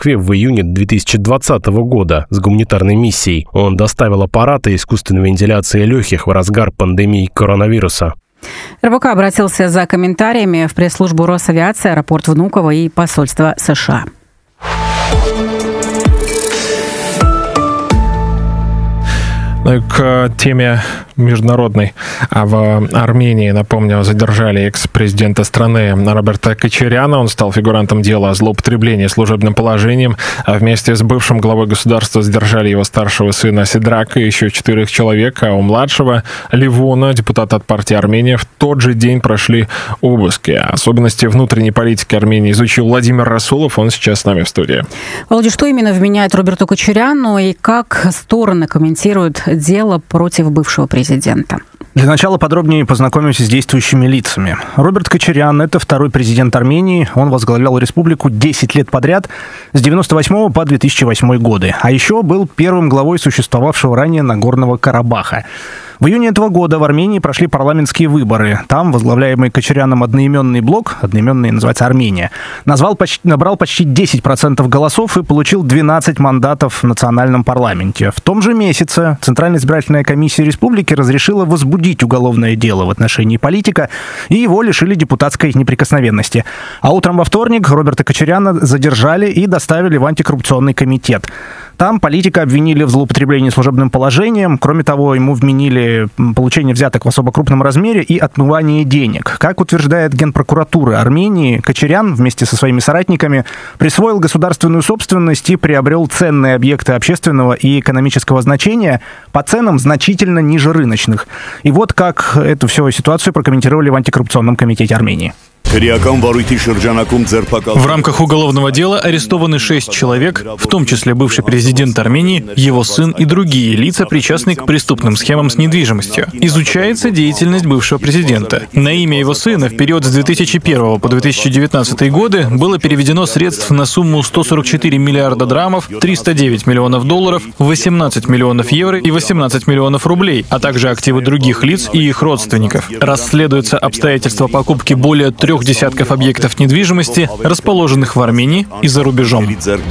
Москве в июне 2020 года с гуманитарной миссией. Он доставил аппараты искусственной вентиляции легких в разгар пандемии коронавируса. РБК обратился за комментариями в пресс-службу Росавиации, аэропорт Внуково и посольство США. К теме международной. В Армении, напомню, задержали экс-президента страны Роберта Кочаряна. Он стал фигурантом дела о злоупотреблении служебным положением. Вместе с бывшим главой государства задержали его старшего сына Сидрака и еще 4 человек, а у младшего Левона, депутата от партии Армения, в тот же день прошли обыски. Особенности внутренней политики Армении изучил Владимир Расулов. Он сейчас с нами в студии. Володя, что именно вменяет Роберту Кочаряну и как стороны комментируют дело против бывшего президента? Для начала подробнее познакомимся с действующими лицами. Роберт Кочарян – это второй президент Армении. Он возглавлял республику 10 лет подряд, с 1998 по 2008 годы. А еще был первым главой существовавшего ранее Нагорного Карабаха. В июне этого года в Армении прошли парламентские выборы. Там возглавляемый Кочаряном одноименный блок, одноименный называется «Армения», набрал почти 10% голосов и получил 12 мандатов в национальном парламенте. В том же месяце Центральная избирательная комиссия республики разрешила возбудить уголовное дело в отношении политика, и его лишили депутатской неприкосновенности. А утром во вторник Роберта Кочаряна задержали и доставили в антикоррупционный комитет. Там политика обвинили в злоупотреблении служебным положением. Кроме того, ему вменили получение взяток в особо крупном размере и отмывание денег. Как утверждает Генпрокуратура Армении, Кочарян вместе со своими соратниками присвоил государственную собственность и приобрел ценные объекты общественного и экономического значения по ценам значительно ниже рыночных. И вот как эту всю ситуацию прокомментировали в антикоррупционном комитете Армении. В рамках уголовного дела арестованы 6 человек, в том числе бывший президент Армении, его сын и другие лица, причастные к преступным схемам с недвижимостью. Изучается деятельность бывшего президента. На имя его сына в период с 2001 по 2019 годы было переведено средств на сумму 144 миллиарда драмов, 309 миллионов долларов, 18 миллионов евро и 18 миллионов рублей, а также активы других лиц и их родственников. Расследуются обстоятельства покупки более 3 десятков объектов недвижимости, расположенных в Армении и за рубежом.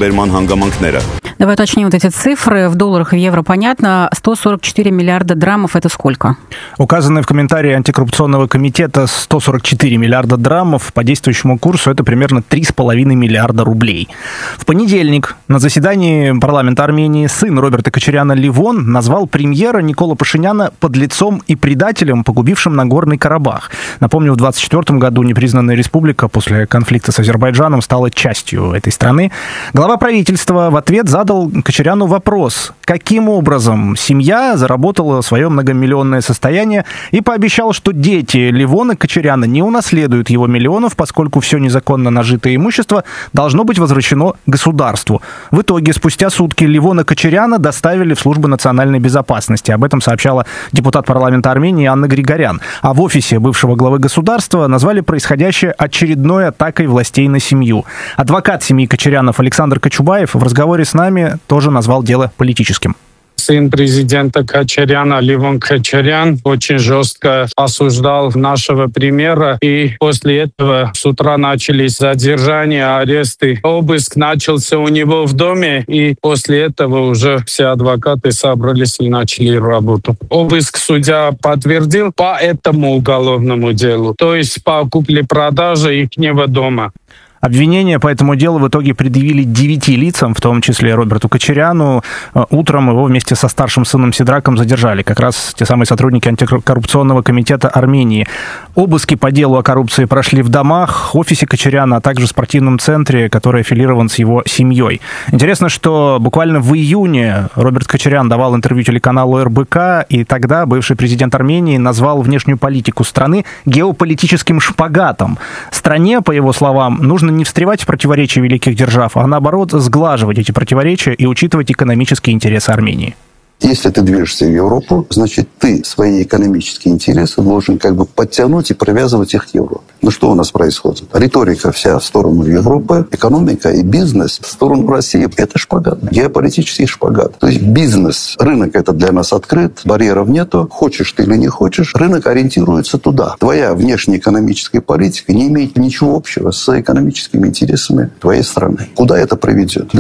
Давай уточним вот эти цифры. В долларах и в евро понятно. 144 миллиарда драмов – это сколько? Указанные в комментарии антикоррупционного комитета 144 миллиарда драмов по действующему курсу – это примерно 3,5 миллиарда рублей. В понедельник на заседании парламента Армении сын Роберта Кочаряна Левон назвал премьера Никола Пашиняна подлецом и предателем, погубившим Нагорный Карабах. Напомню, в 2024 году непризнанная республика после конфликта с Азербайджаном стала частью этой страны. Глава правительства в ответ задал Кочаряну вопрос, каким образом семья заработала свое многомиллионное состояние, и пообещал, что дети Левона Кочаряна не унаследуют его миллионов, поскольку все незаконно нажитое имущество должно быть возвращено государству. В итоге, спустя сутки Левона Кочаряна доставили в службу национальной безопасности. Об этом сообщала депутат парламента Армении Анна Григорян. А в офисе бывшего главы государства назвали происходящее очередной атакой властей на семью. Адвокат семьи Кочарянов Александр Кочубаев в разговоре с нами тоже назвал дело политическим. Сын президента Кочаряна, Левон Кочарян, очень жестко осуждал нашего премьера. И после этого с утра начались задержания, аресты. Обыск начался у него в доме. И после этого уже все адвокаты собрались и начали работу. Обыск судья подтвердил по этому уголовному делу. То есть по купле-продаже ихнего дома. Обвинения по этому делу в итоге предъявили 9 лицам, в том числе Роберту Кочаряну. Утром его вместе со старшим сыном Сидраком задержали. Как раз те самые сотрудники антикоррупционного комитета Армении. Обыски по делу о коррупции прошли в домах, офисе Кочаряна, а также в спортивном центре, который аффилирован с его семьей. Интересно, что буквально в июне Роберт Кочарян давал интервью телеканалу РБК, и тогда бывший президент Армении назвал внешнюю политику страны геополитическим шпагатом. Стране, по его словам, нужно не встревать в противоречия великих держав, а наоборот сглаживать эти противоречия и учитывать экономические интересы Армении. Если ты движешься в Европу, значит, ты свои экономические интересы должен как бы подтянуть и привязывать их к Европе. Ну что у нас происходит? Риторика вся в сторону Европы, экономика и бизнес в сторону России. Это шпагат, геополитический шпагат. То есть бизнес, рынок это для нас открыт, барьеров нету. Хочешь ты или не хочешь, рынок ориентируется туда. Твоя внешнеэкономическая политика не имеет ничего общего с экономическими интересами твоей страны. Куда это приведет?